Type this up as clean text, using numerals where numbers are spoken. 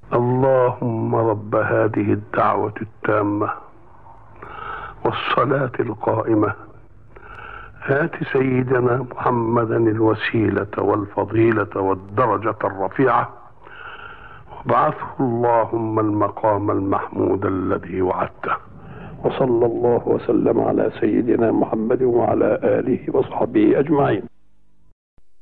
اللهم رب هذه الدعوة التامة والصلاة القائمة آت سيدنا محمدا الوسيلة والفضيلة والدرجة الرفيعة وابعثه اللهم المقام المحمود الذي وعدته. وصلى الله وسلم على سيدنا محمد وعلى آله وصحبه أجمعين.